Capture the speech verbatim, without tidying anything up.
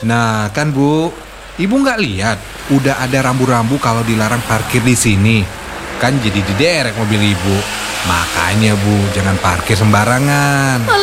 Nah kan Bu, Ibu nggak lihat udah ada rambu-rambu kalau dilarang parkir di sini. Kan jadi diderek mobil Ibu. Makanya Bu, jangan parkir sembarangan.